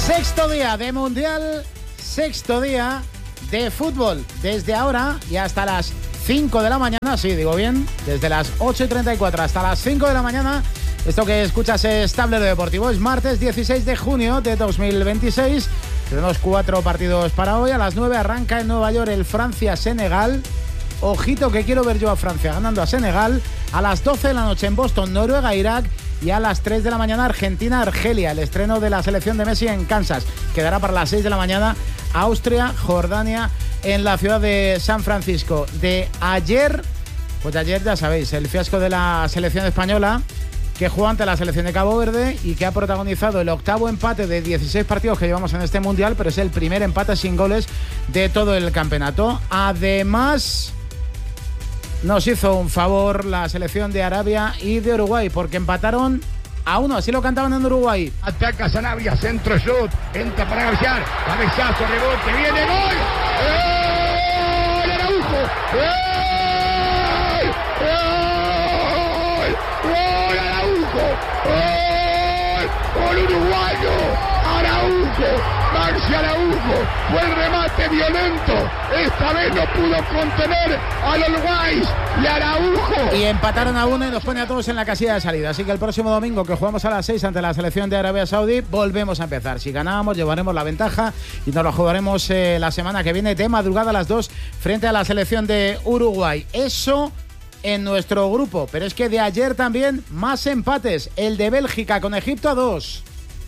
Sexto día de Mundial, sexto día de fútbol. Desde ahora y hasta las 5 de la mañana, sí, digo bien, desde las 8:34 hasta las 5 de la mañana. Esto que escuchas es Tablero Deportivo. Es martes 16 de junio de 2026. Tenemos 4 partidos para hoy. A las 9 arranca en Nueva York el Francia-Senegal. Ojito que quiero ver yo a Francia ganando a Senegal. A las 12 de la noche en Boston, Noruega-Irak. Y a las 3 de la mañana Argentina-Argelia, el estreno de la selección de Messi en Kansas. Quedará para las 6 de la mañana Austria-Jordania en la ciudad de San Francisco. De ayer, pues de ayer ya sabéis, el fiasco de la selección española, que jugó ante la selección de Cabo Verde y que ha protagonizado el octavo empate de 16 partidos que llevamos en este Mundial, pero es el primer empate sin goles de todo el campeonato. Además, nos hizo un favor la selección de Arabia y de Uruguay, porque empataron a 1, así lo cantaban en Uruguay. Ataca Sanabria, centro shot, entra para cabecear, cabezazo, rebote, viene gol. ¡Gol! ¡Araujo! ¡Gol! ¡Gol! ¡Gol! ¡Araujo! ¡Gol! ¡Gol uruguayo! ¡Araujo! Maxi Araujo, fue el remate violento, esta vez no pudo contener al Uruguay y Araujo. Y empataron a 1 y nos pone a todos en la casilla de salida, así que el próximo domingo, que jugamos a las 6 ante la selección de Arabia Saudí, volvemos a empezar. Si ganamos, llevaremos la ventaja y nos lo jugaremos la semana que viene de madrugada a las 2 frente a la selección de Uruguay. Eso en nuestro grupo, pero es que de ayer también más empates, el de Bélgica con Egipto a 2.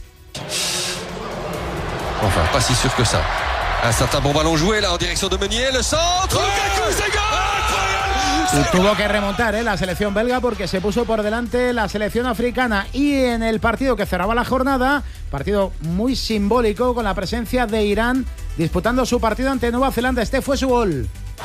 Enfin, pas si sûr que ça. Un certain bon ballon joué là en direction de Meunier, le centre, Lukaku, c'est gol! Y tuvo que remontar la selección belga porque se puso por delante la selección africana. Y en el partido que cerraba la jornada, partido muy simbólico con la presencia de Irán disputando su partido ante Nueva Zelanda, este fue su gol.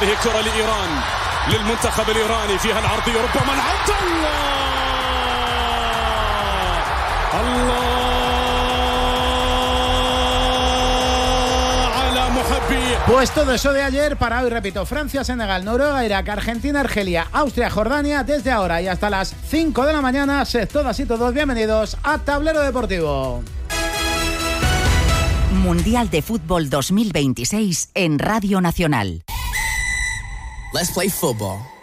Pues todo eso de ayer para hoy, repito, Francia, Senegal, Noruega, Irak, Argentina, Argelia, Austria, Jordania, desde ahora y hasta las 5 de la mañana. Sed todas y todos bienvenidos a Tablero Deportivo. Mundial de Fútbol 2026 en Radio Nacional. Let's play football.